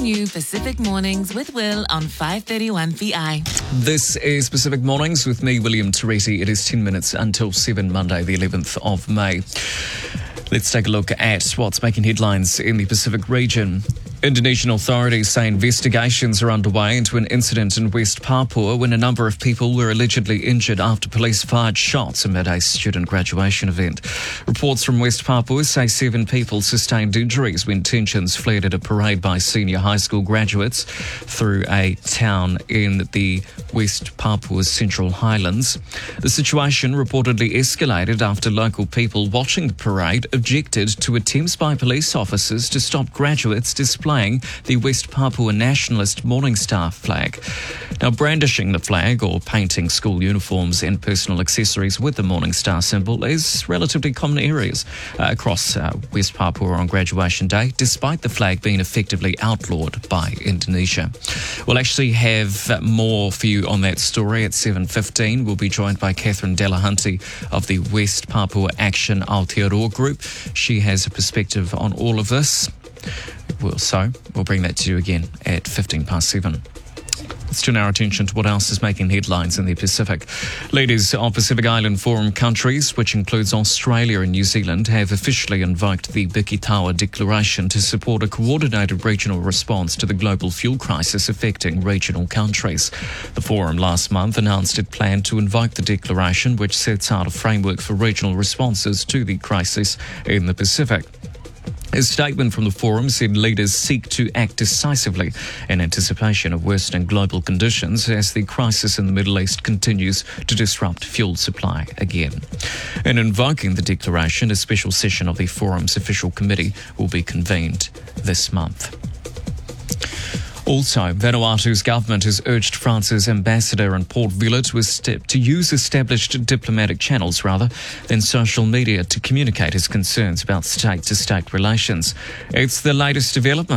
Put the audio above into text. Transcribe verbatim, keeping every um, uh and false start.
new Pacific Mornings with Will on five thirty-one The Eye. This is Pacific Mornings with me, William Teresi. It is ten minutes until seven, Monday, the eleventh of May. Let's take a look at what's making headlines in the Pacific region. Indonesian authorities say investigations are underway into an incident in West Papua when a number of people were allegedly injured after police fired shots amid a student graduation event. Reports from West Papua say seven people sustained injuries when tensions flared at a parade by senior high school graduates through a town in the West Papua's Central Highlands. The situation reportedly escalated after local people watching the parade objected to attempts by police officers to stop graduates displaying the West Papua Nationalist Morning Star flag. Now, brandishing the flag or painting school uniforms and personal accessories with the Morning Star symbol is relatively common areas uh, across uh, West Papua on graduation day, despite the flag being effectively outlawed by Indonesia. We'll actually have more for you on that story at seven fifteen. We'll be joined by Catherine Delahunty of the West Papua Action Aotearoa Group. She has a perspective on all of this. Well, so we'll bring that to you again at fifteen past seven. Let's turn our attention to what else is making headlines in the Pacific. Leaders of Pacific Island Forum countries, which includes Australia and New Zealand, have officially invoked the Bikitawa Declaration to support a coordinated regional response to the global fuel crisis affecting regional countries. The forum last month announced it planned to invoke the declaration, which sets out a framework for regional responses to the crisis in the Pacific. A statement from the forum said leaders seek to act decisively in anticipation of worsening global conditions as the crisis in the Middle East continues to disrupt fuel supply again. In invoking the declaration, a special session of the forum's official committee will be convened this month. Also, Vanuatu's government has urged France's ambassador in Port Vila to, est- to use established diplomatic channels rather than social media to communicate his concerns about state-to-state relations. It's the latest development